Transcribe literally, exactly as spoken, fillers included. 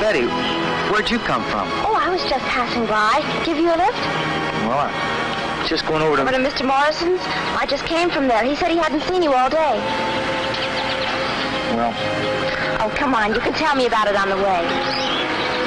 Betty, where'd you come from? Oh, I was just passing by. Give you a lift? Well, I'm just going over to... Over to Mister Morrison's? I just came from there. He said he hadn't seen you all day. Well... Oh, come on. You can tell me about it on the way.